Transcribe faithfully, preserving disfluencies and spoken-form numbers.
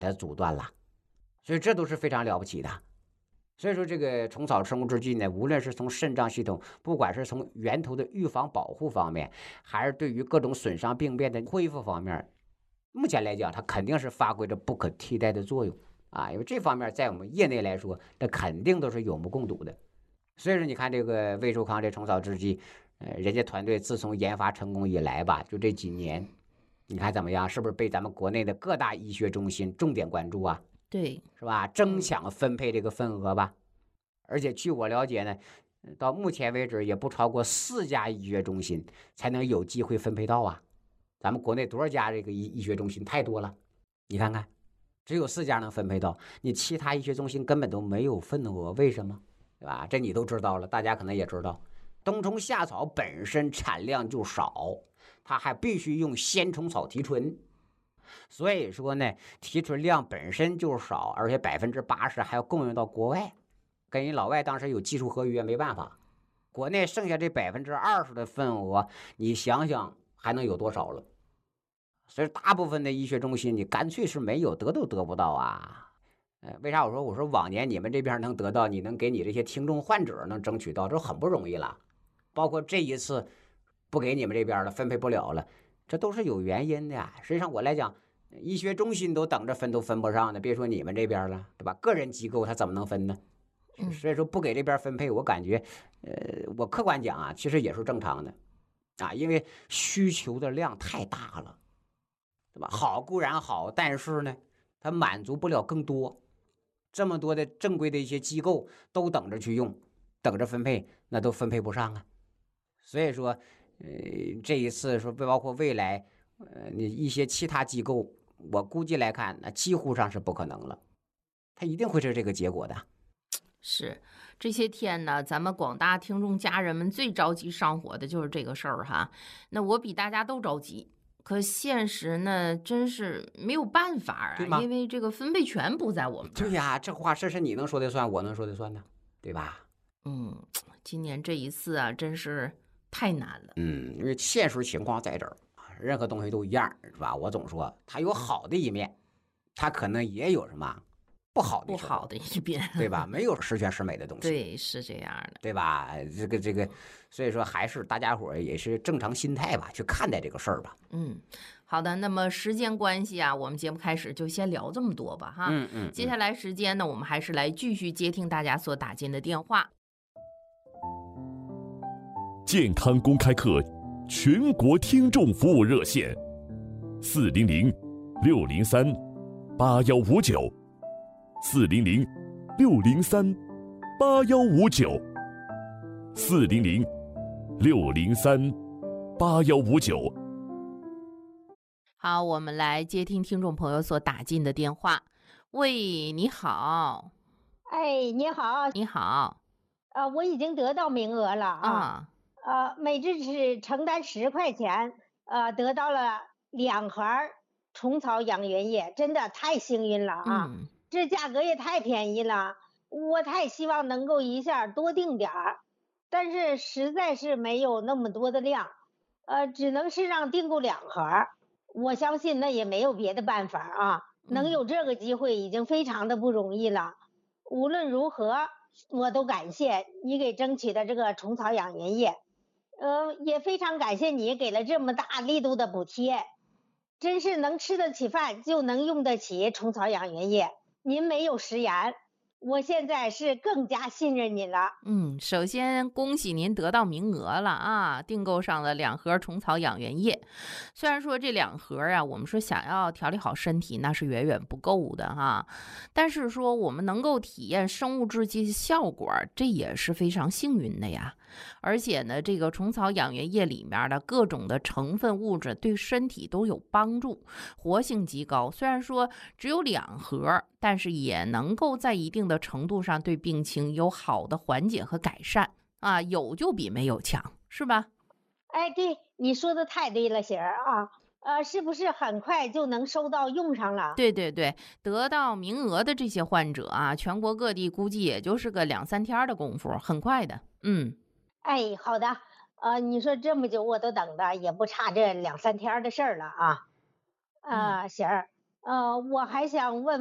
它阻断了，所以这都是非常了不起的。所以说这个虫草生物制剂呢，无论是从肾脏系统，不管是从源头的预防保护方面，还是对于各种损伤病变的恢复方面，目前来讲它肯定是发挥着不可替代的作用啊。因为这方面在我们业内来说，那肯定都是有目共睹的。所以说你看这个威寿康这虫草制剂，呃，人家团队自从研发成功以来吧，就这几年，你看怎么样？是不是被咱们国内的各大医学中心重点关注啊？ 对， 是吧？争抢分配这个份额吧。而且据我了解呢，到目前为止也不超过四家医学中心才能有机会分配到啊。咱们国内多少家这个医医学中心太多了，你看看，只有四家能分配到，你其他医学中心根本都没有份额，为什么？对吧？这你都知道了，大家可能也知道，冬虫夏草本身产量就少，它还必须用鲜虫草提纯。所以说呢，提纯量本身就少，而且百分之八十还要供应到国外，跟人老外当时有技术合约，没办法。国内剩下这百分之二十的份额，你想想还能有多少了？所以大部分的医学中心，你干脆是没有，得都得不到啊。呃，为啥我说我说往年你们这边能得到，你能给你这些听众患者能争取到，这很不容易了。包括这一次不给你们这边了，分配不了了，这都是有原因的呀。实际上我来讲，医学中心都等着分都分不上的，别说你们这边了，对吧？个人机构他怎么能分呢？所以说不给这边分配，我感觉，呃，我客观讲啊，其实也是正常的，啊，因为需求的量太大了，对吧？好固然好，但是呢，它满足不了更多，这么多的正规的一些机构都等着去用，等着分配，那都分配不上啊。所以说，呃，这一次说包括未来，呃，你一些其他机构，我估计来看，那几乎上是不可能了，它一定会是这个结果的。 是这些天呢，咱们广大听众家人们最着急上火的就是这个事儿哈。那我比大家都着急，可现实呢，真是没有办法啊，因为这个分配权不在我们这儿。 对呀，这话事是你能说的算，我能说的算呢，对吧？ 嗯，今年这一次啊，真是太难了。 嗯，因为现实情况在这儿，任何东西都一样，是吧？我总说它有好的一面，它可能也有什么不好的不好的一边， 对吧？没有十全十美的东西， 对，是这样的， 对吧？这个这个，所以说还是大家伙也是正常心态吧，去看待这个事儿吧。 嗯，好的。那么时间关系啊，我们节目开始就先聊这么多吧，哈。 嗯嗯。 接下来时间呢，我们还是来继续接听大家所打进的电话。 健康公开课全国听众服务热线：四零零六零三八幺五九，四零零六零三八幺五九，四零零六零三八幺五九。 好，我们来接听听众朋友所打进的电话。喂，你好。 哎，你好。 你好。 呃，我已经得到名额了啊。 啊呃，每次是承担十块钱，呃，得到了两盒虫草养元液，真的太幸运了啊！ 嗯、 这价格也太便宜了，我太希望能够一下多订点儿，但是实在是没有那么多的量，呃，只能是让订购两盒。我相信那也没有别的办法啊，能有这个机会已经非常的不容易了。无论如何，我都感谢你给争取的这个虫草养元液。呃，也非常感谢你给了这么大力度的补贴，真是能吃得起饭就能用得起虫草养元液，您没有食言，我现在是更加信任您了。 嗯，首先恭喜您得到名额了啊，订购上了两盒虫草养元液。虽然说这两盒啊，我们说想要调理好身体那是远远不够的哈，但是说我们能够体验生物制剂的效果，这也是非常幸运的呀。而且呢，这个虫草养元液里面的各种的成分物质对身体都有帮助，活性极高。虽然说只有两盒，但是也能够在一定的程度上对病情有好的缓解和改善啊，有就比没有强，是吧？ 哎，对，你说的太对了，喜儿啊。呃，是不是很快就能收到用上了？ 对对对，得到名额的这些患者啊，全国各地估计也就是个两三天的功夫，很快的。嗯。 哎，好的，呃，你说这么久我都等的，也不差这两三天的事儿了啊。呃，喜儿， 呃，我还想问。